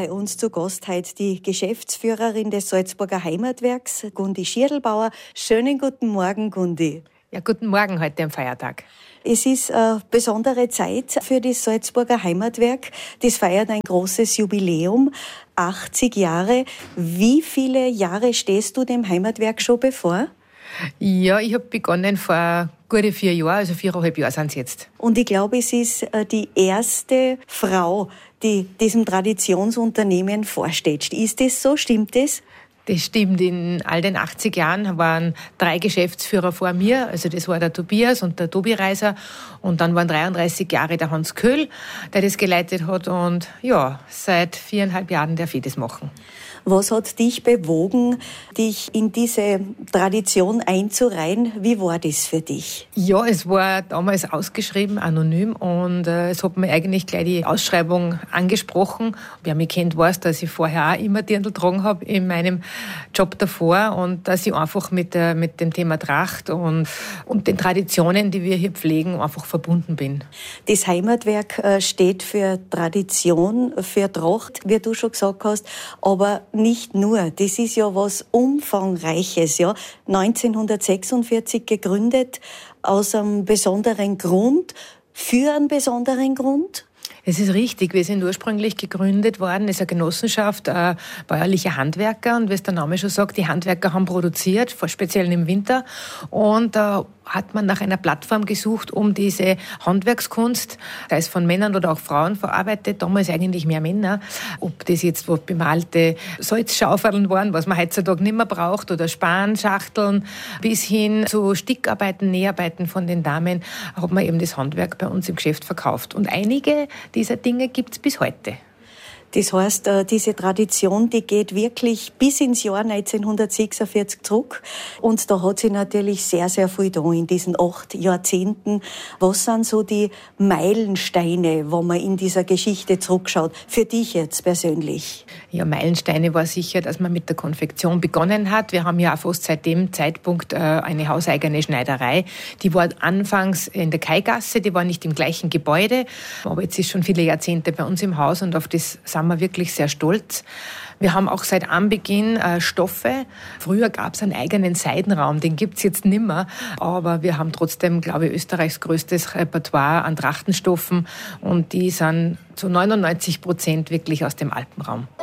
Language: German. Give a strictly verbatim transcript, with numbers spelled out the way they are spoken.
Bei uns zu Gast heute die Geschäftsführerin des Salzburger Heimatwerks, Gundi Schierlbauer. Schönen guten Morgen, Gundi. Ja, guten Morgen heute am Feiertag. Es ist eine besondere Zeit für das Salzburger Heimatwerk. Das feiert ein großes Jubiläum, achtzig Jahre. Wie viele Jahre stehst du dem Heimatwerk schon bevor? Ja, ich habe begonnen vor gute vier Jahren, also viereinhalb Jahre sind es jetzt. Und ich glaube, es ist die erste Frau, die diesem Traditionsunternehmen vorsteht. Ist das so? Stimmt das? Das stimmt. In all den achtzig Jahren waren drei Geschäftsführer vor mir. Also das war der Tobias und der Tobi Reiser. Und dann waren dreiunddreißig Jahre der Hans Köhl, der das geleitet hat. Und ja, seit viereinhalb Jahren darf ich das machen. Was hat dich bewogen, dich in diese Tradition einzureihen? Wie war das für dich? Ja, es war damals ausgeschrieben, anonym, und äh, es hat mir eigentlich gleich die Ausschreibung angesprochen. Wer mich kennt, weiß, dass ich vorher auch immer Dirndl getragen habe in meinem Job davor und dass ich einfach mit, äh, mit dem Thema Tracht und, und den Traditionen, die wir hier pflegen, einfach verbunden bin. Das Heimatwerk äh, steht für Tradition, für Tracht, wie du schon gesagt hast, aber nicht nur. Das ist ja was Umfangreiches, ja. neunzehnhundertsechsundvierzig gegründet, aus einem besonderen Grund, für einen besonderen Grund. Es ist richtig. Wir sind ursprünglich gegründet worden, es ist eine Genossenschaft äh, bäuerlicher Handwerker, und wie es der Name schon sagt, die Handwerker haben produziert, speziell im Winter, und da äh, hat man nach einer Plattform gesucht, um diese Handwerkskunst, sei es von Männern oder auch Frauen verarbeitet, damals eigentlich mehr Männer, ob das jetzt wo bemalte Salzschaufeln waren, was man heutzutage nicht mehr braucht, oder Spanschachteln, bis hin zu Stickarbeiten, Näharbeiten von den Damen, hat man eben das Handwerk bei uns im Geschäft verkauft. Und einige dieser Dinge gibt es bis heute. Das heißt, diese Tradition, die geht wirklich bis ins Jahr neunzehnhundertsechsundvierzig zurück. Und da hat sich natürlich sehr, sehr viel da in diesen acht Jahrzehnten. Was sind so die Meilensteine, wenn man in dieser Geschichte zurückschaut? Für dich jetzt persönlich? Ja, Meilensteine war sicher, dass man mit der Konfektion begonnen hat. Wir haben ja auch fast seit dem Zeitpunkt eine hauseigene Schneiderei. Die war anfangs in der Kaigasse, die war nicht im gleichen Gebäude. Aber jetzt ist schon viele Jahrzehnte bei uns im Haus, und auf das sind wir wirklich sehr stolz. Wir haben auch seit Anbeginn äh, Stoffe. Früher gab es einen eigenen Seidenraum, den gibt's jetzt nimmer. Aber wir haben trotzdem, glaube ich, Österreichs größtes Repertoire an Trachtenstoffen. Und die sind zu neunundneunzig Prozent wirklich aus dem Alpenraum.